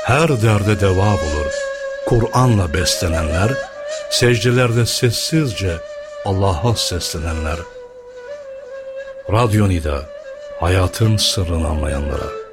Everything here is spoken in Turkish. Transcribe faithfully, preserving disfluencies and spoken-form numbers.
her derde deva bulur. Kur'an'la beslenenler, secdelerde sessizce Allah'a seslenenler. Radyo Nida, hayatın sırrını anlayanlara.